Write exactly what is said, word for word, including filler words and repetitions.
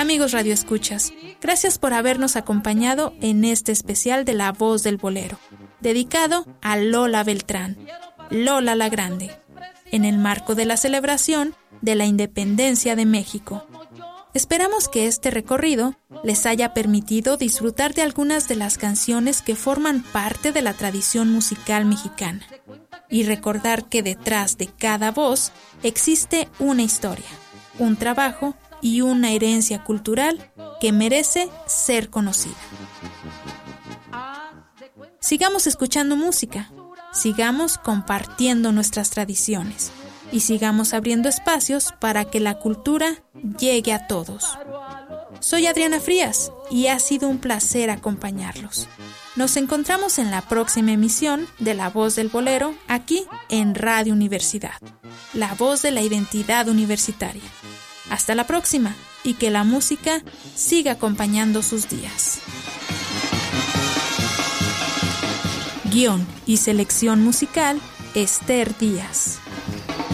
Amigos radioescuchas, gracias por habernos acompañado en este especial de La Voz del Bolero, dedicado a Lola Beltrán, Lola la Grande, en el marco de la celebración de la independencia de México. Esperamos que este recorrido les haya permitido disfrutar de algunas de las canciones que forman parte de la tradición musical mexicana y recordar que detrás de cada voz existe una historia, un trabajo y una herencia cultural que merece ser conocida. Sigamos escuchando música, sigamos compartiendo nuestras tradiciones y sigamos abriendo espacios para que la cultura llegue a todos. Soy Adriana Frías y ha sido un placer acompañarlos. Nos encontramos en la próxima emisión de La Voz del Bolero aquí en Radio Universidad, la voz de la identidad universitaria. Hasta la próxima y que la música siga acompañando sus días. Guión y selección musical, Esther Díaz.